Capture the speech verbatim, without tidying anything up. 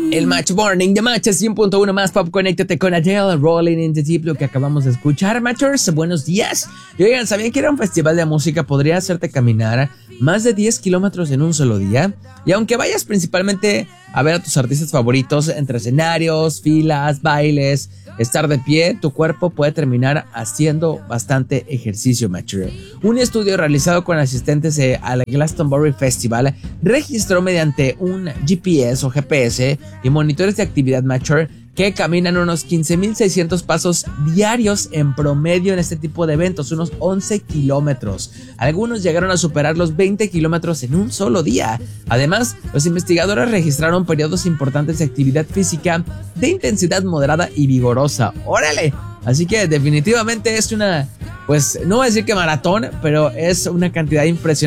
El Match Morning de Match cien punto uno más Pop. Conéctate con Adele, Rolling in the Deep, lo que acabamos de escuchar. Matchers, buenos días. Y oigan, ¿sabían que era un festival de música? Podría hacerte caminar más de diez kilómetros en un solo día. Y aunque vayas principalmente a ver a tus artistas favoritos entre escenarios, filas, bailes, estar de pie, tu cuerpo puede terminar haciendo bastante ejercicio, Matcher. Un estudio realizado con asistentes al Glastonbury Festival registró mediante un G P S o G P S y monitores de actividad, Matcher, que caminan unos quince mil seiscientos pasos diarios en promedio en este tipo de eventos, unos once kilómetros. Algunos llegaron a superar los veinte kilómetros en un solo día. Además, los investigadores registraron periodos importantes de actividad física de intensidad moderada y vigorosa. ¡Órale! Así que definitivamente es una, pues no voy a decir que maratón, pero es una cantidad impresionante